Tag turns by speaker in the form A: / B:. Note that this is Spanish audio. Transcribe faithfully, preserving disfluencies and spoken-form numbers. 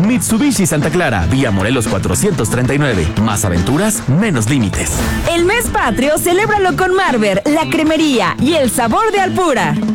A: Mitsubishi Santa Clara, vía Morelos cuatrocientos treinta y nueve. Más aventuras, menos límites.
B: El mes patrio, celébralo con Marver, la cremería y el sabor de Alpura.